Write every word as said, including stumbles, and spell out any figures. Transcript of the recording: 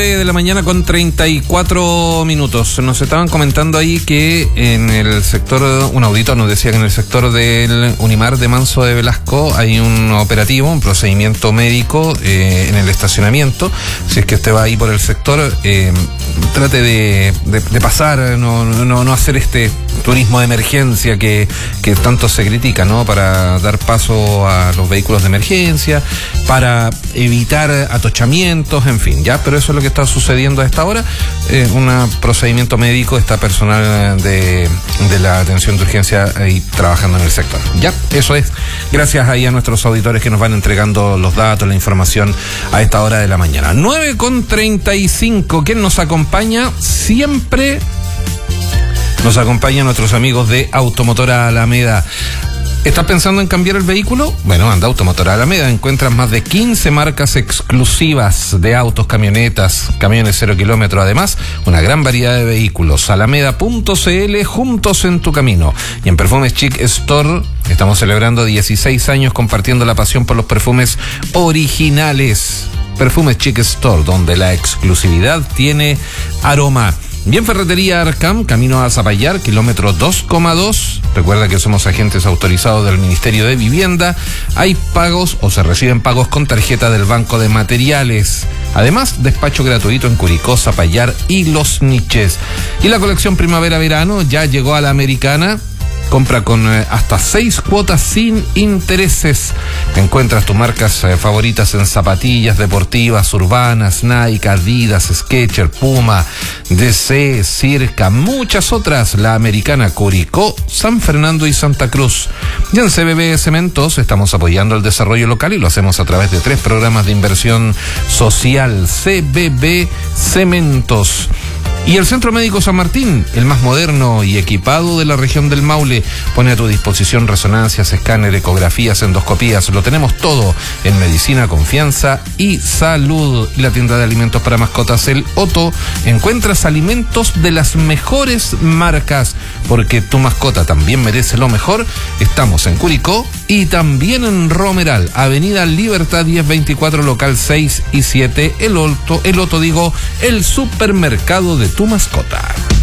nueve de la mañana con treinta y cuatro minutos. Nos estaban comentando ahí que en el sector, un auditor nos decía que en el sector del Unimar de Manso de Velasco hay un operativo, un procedimiento médico eh, en el estacionamiento. Si es que usted va ahí por el sector, eh, trate de, de, de pasar, no, no, no hacer este turismo de emergencia que, que tanto se critica, ¿no? Para dar paso a los vehículos de emergencia, para evitar atochamientos, en fin, ya, pero eso es lo que está sucediendo a esta hora. Eh, un procedimiento médico, está personal de, de la atención de urgencia ahí trabajando en el sector. Ya, eso es. Gracias ahí a nuestros auditores que nos van entregando los datos, la información a esta hora de la mañana. nueve con treinta y cinco. ¿Quién nos acompaña? Siempre nos acompañan nuestros amigos de Automotora Alameda. ¿Estás pensando en cambiar el vehículo? Bueno, anda a Automotora Alameda. Encuentras más de quince marcas exclusivas de autos, camionetas, camiones cero kilómetros. Además, una gran variedad de vehículos. Alameda punto c l, juntos en tu camino. Y en Perfumes Chic Store estamos celebrando dieciséis años compartiendo la pasión por los perfumes originales. Perfumes Chic Store, donde la exclusividad tiene aroma. Bien, Ferretería Arcam, camino a Zapallar, kilómetro dos coma dos. Recuerda que somos agentes autorizados del Ministerio de Vivienda. Hay pagos o se reciben pagos con tarjeta del Banco de Materiales. Además, despacho gratuito en Curicó, Zapallar y Los Niches. Y la colección primavera-verano ya llegó a la Americana. Compra con eh, hasta seis cuotas sin intereses. Encuentras tus marcas eh, favoritas en zapatillas deportivas, urbanas, Nike, Adidas, Skechers, Puma, D C, Circa, muchas otras. La Americana, Curicó, San Fernando y Santa Cruz. Y en C B B Cementos estamos apoyando el desarrollo local y lo hacemos a través de tres programas de inversión social. C B B Cementos. Y el Centro Médico San Martín, el más moderno y equipado de la región del Maule, pone a tu disposición resonancias, escáner, ecografías, endoscopías. Lo tenemos todo en medicina, confianza y salud. Y la tienda de alimentos para mascotas, el Otto, encuentras alimentos de las mejores marcas, porque tu mascota también merece lo mejor. Estamos en Curicó y también en Romeral, Avenida Libertad diez veinticuatro, local seis y siete, el Otto, el Otto digo, el supermercado de tu mascota.